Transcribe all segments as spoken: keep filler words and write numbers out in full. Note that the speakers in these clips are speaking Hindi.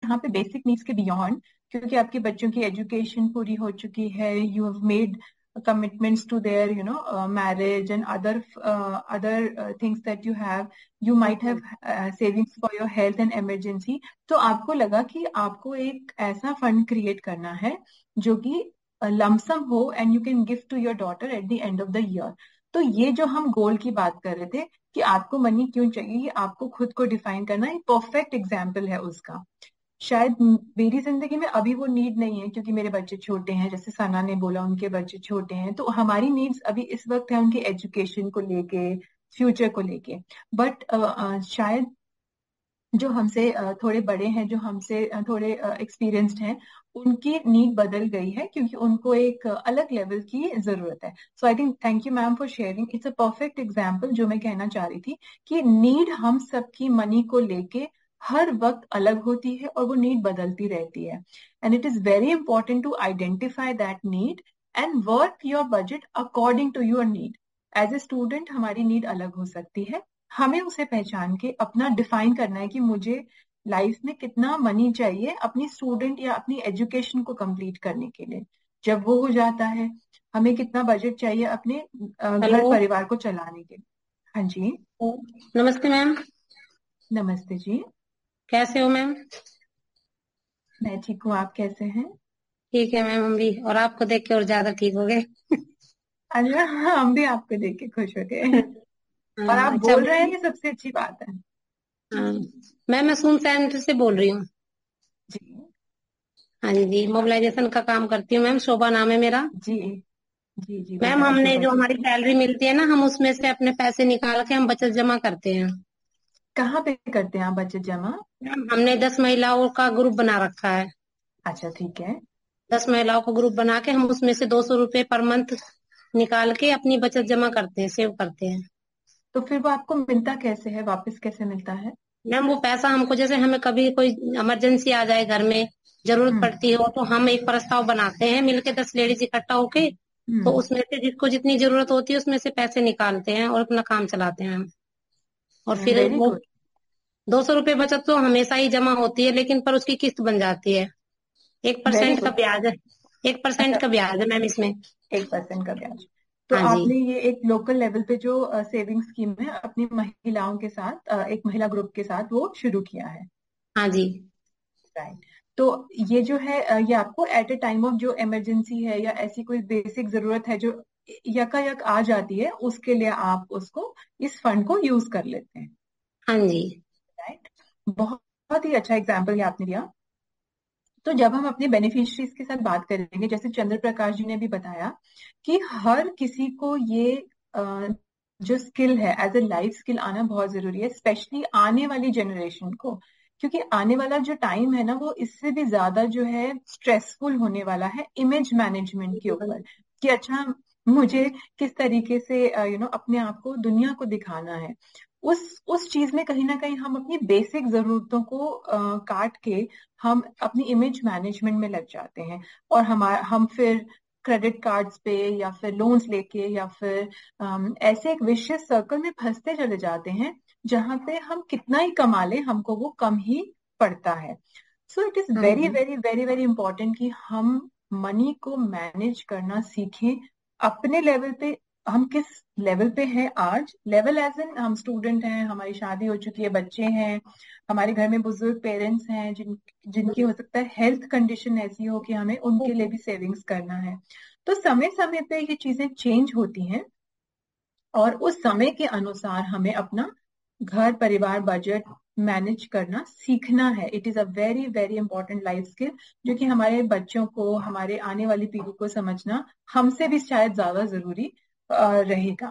यहाँ पे बेसिक नीड्स के बियॉन्ड, क्योंकि आपके बच्चों की एजुकेशन पूरी हो चुकी है, you have made commitments to their you know uh, marriage and other uh, other uh, things that you have, you might have uh, savings for your health and emergency. तो आपको लगा कि आपको एक ऐसा फंड क्रिएट करना है जो कि लमसम हो and you can give to your daughter at the end of the year. तो ये जो हम गोल की बात कर रहे थे कि आपको मनी क्यों चाहिए, ये आपको खुद को डिफाइन करना एक परफेक्ट एग्जाम्पल है उसका। शायद मेरी जिंदगी में अभी वो नीड नहीं है क्योंकि मेरे बच्चे छोटे हैं, जैसे सना ने बोला उनके बच्चे छोटे हैं, तो हमारी नीड्स अभी इस वक्त है उनकी एजुकेशन को लेके, फ्यूचर को लेके। बट शायद जो हमसे अ, थोड़े बड़े हैं, जो हमसे अ, थोड़े एक्सपीरियंस्ड हैं, उनकी नीड बदल गई है क्योंकि उनको एक अलग लेवल की जरूरत है। सो I think thank you ma'am for sharing, it's a perfect example जो मैं कहना चाह रही थी कि नीड हम सबकी मनी को लेके हर वक्त अलग होती है और वो नीड बदलती रहती है। And it is very important to identify that need and work your budget according to your need. As a student हमारी नीड अलग हो सकती है, हमें उसे पहचान के अपना डिफाइन करना है कि मुझे लाइफ में कितना मनी चाहिए अपनी स्टूडेंट या अपनी एजुकेशन को कंप्लीट करने के लिए। जब वो हो जाता है, हमें कितना बजट चाहिए अपने अ, हेलो। घर परिवार को चलाने के लिए। हाँ जी। नमस्ते मैम। नमस्ते जी। कैसे हो मैम? मैं ठीक हूँ, आप कैसे हैं? ठीक है मैम, हम भी, और आपको देख के और ज्यादा ठीक हो गए। अच्छा, हम भी आपको देख के खुश हो गए। और आप हाँ, अच्छा बोल रहे हैं, मैम। ये सबसे अच्छी बात है। हाँ मैम, मैं सून सेंटर से बोल रही हूँ। जी हाँ जी जी, मोबिलाइजेशन का काम करती हूँ मैम, शोभा नाम है मेरा। जी जी जी, मैम, बताएं हमने शोभा जो जी। हमारी सैलरी मिलती है ना, हम उसमें से अपने पैसे निकाल के हम बचत जमा करते हैं। कहाँ पे करते हैं आप बचत जमा? मैम, हमने दस महिलाओं का ग्रुप बना रखा है। अच्छा ठीक है। दस महिलाओं का ग्रुप बना के हम उसमें से दो सौ रुपये पर मंथ निकाल के अपनी बचत जमा करते हैं, सेव करते हैं। तो फिर वो आपको मिलता कैसे है, वापस कैसे मिलता है? मैम, वो पैसा हमको, जैसे हमें कभी कोई इमरजेंसी आ जाए, घर में जरूरत हम्म पड़ती हो, तो हम एक प्रस्ताव बनाते हैं मिलके, दस लेडीज इकट्ठा होके। तो हम्म। उसमें से जिसको जितनी जरूरत होती है उसमें से पैसे निकालते हैं और अपना काम चलाते हैं हम। और फिर वेरी वो गुड। दो सौ रुपये बचत तो हमेशा ही जमा होती है, लेकिन पर उसकी किस्त बन जाती है। एक वेरी परसेंट का गुड। ब्याज है। एक परसेंट अच्छा, का ब्याज है मैम इसमें। एक परसेंट का ब्याज। तो हाँ जी। आपने ये एक लोकल लेवल पे जो सेविंग स्कीम है अपनी महिलाओं के साथ, अ, एक महिला ग्रुप के साथ वो शुरू किया है। हाँ जी। राइट। तो ये जो है अ, ये आपको एट ए टाइम ऑफ जो इमरजेंसी है या ऐसी कोई बेसिक जरूरत है जो यकायक आ जाती है, उसके लिए आप उसको, इस फंड को यूज कर लेते हैं। हाँ जी। राइट। बहुत बहुत ही अच्छा एग्जाम्पल ये आपने दिया। तो जब हम अपने बेनिफिशियरीज के साथ बात करेंगे, जैसे चंद्र प्रकाश जी ने भी बताया कि हर किसी को ये अ, जो स्किल है एज ए लाइफ स्किल आना बहुत जरूरी है, स्पेशली आने वाली जनरेशन को। क्योंकि आने वाला जो टाइम है ना, वो इससे भी ज्यादा जो है स्ट्रेसफुल होने वाला है इमेज मैनेजमेंट के ऊपर। कि अच्छा, मुझे किस तरीके से यू नो अपने आप को दुनिया को दिखाना है। उस उस चीज में कहीं ना कहीं हम अपनी बेसिक जरूरतों को अ, काट के हम अपनी इमेज मैनेजमेंट में लग जाते हैं। और हमारा हम फिर क्रेडिट कार्ड्स पे या फिर लोन्स लेके या फिर अम, ऐसे एक विशियस सर्कल में फंसते चले जाते हैं जहां पे हम कितना ही कमा ले हमको वो कम ही पड़ता है। सो इट इज हाँ वेरी जी। वेरी वेरी वेरी इंपॉर्टेंट कि हम मनी को मैनेज करना सीखें अपने लेवल पे। हम किस लेवल पे हैं आज, लेवल एज इन हम स्टूडेंट हैं, हमारी शादी हो चुकी है, बच्चे हैं, हमारे घर में बुजुर्ग पेरेंट्स हैं जिन जिनकी हो सकता है हेल्थ कंडीशन ऐसी हो कि हमें उनके लिए भी सेविंग्स करना है। तो समय समय पे ये चीजें चेंज होती हैं और उस समय के अनुसार हमें अपना घर परिवार बजट मैनेज करना सीखना है। It is a very very important life skill जो कि हमारे बच्चों को, हमारे आने वाली पीढ़ी को समझना हमसे भी शायद ज्यादा जरूरी अ, रहेगा।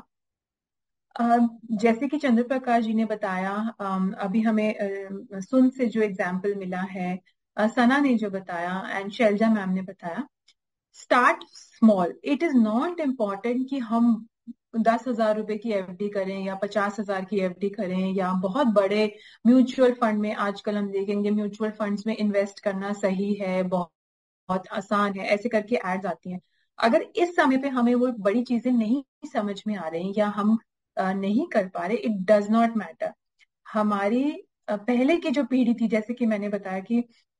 अ, जैसे कि चंद्र प्रकाश जी ने बताया, अम, अभी हमें अ, सुन से जो एग्जाम्पल मिला है, अ, सना ने जो बताया एंड शैलजा मैम ने बताया, start small. It is not important कि हम दस हजार रुपए की एफडी करें या पचास हजार की एफडी करें या बहुत बड़े म्यूचुअल फंड में। आजकल हम देखेंगे म्यूचुअल फंड्स में इन्वेस्ट करना सही है, बहुत बहुत आसान है, ऐसे करके एड्स आती हैं। अगर इस समय पे हमें वो बड़ी चीजें नहीं समझ में आ रही या हम अ, नहीं कर पा रहे, इट डज नॉट मैटर। हमारी अ, पहले की जो पीढ़ी थी, जैसे कि मैंने बताया कि